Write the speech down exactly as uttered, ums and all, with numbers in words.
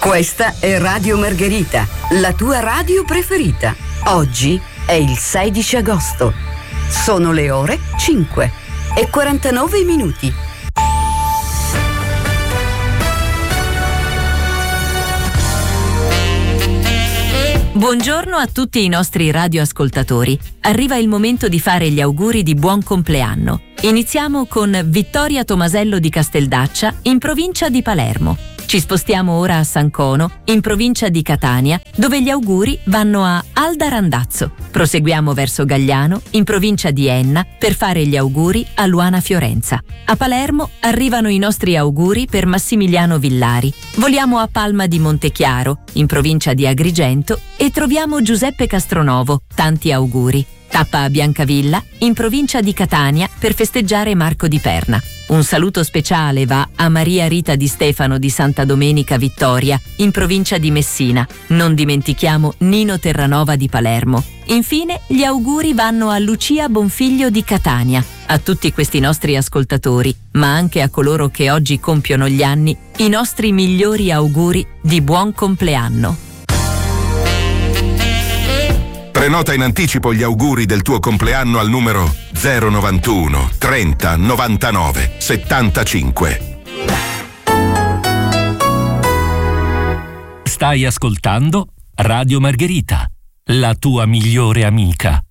Questa è Radio Margherita, la tua radio preferita. Oggi è il sedici agosto. Sono le ore cinque e quarantanove minuti. Buongiorno a tutti i nostri radioascoltatori. Arriva il momento di fare gli auguri di buon compleanno. Iniziamo con Vittoria Tomasello di Casteldaccia, in provincia di Palermo. Ci spostiamo ora a San Cono, in provincia di Catania, dove gli auguri vanno a Alda Randazzo. Proseguiamo verso Gagliano, in provincia di Enna, per fare gli auguri a Luana Fiorenza. A Palermo arrivano i nostri auguri per Massimiliano Villari. Voliamo a Palma di Montechiaro, in provincia di Agrigento, e troviamo Giuseppe Castronovo. Tanti auguri. Tappa a Biancavilla, in provincia di Catania, per festeggiare Marco di Perna. Un saluto speciale va a Maria Rita Di Stefano di Santa Domenica Vittoria, in provincia di Messina. Non dimentichiamo Nino Terranova di Palermo. Infine, gli auguri vanno a Lucia Bonfiglio di Catania. A tutti questi nostri ascoltatori, ma anche a coloro che oggi compiono gli anni, i nostri migliori auguri di buon compleanno. Prenota in anticipo gli auguri del tuo compleanno al numero zero novantuno trenta novantanove settantacinque. Stai ascoltando Radio Margherita, la tua migliore amica.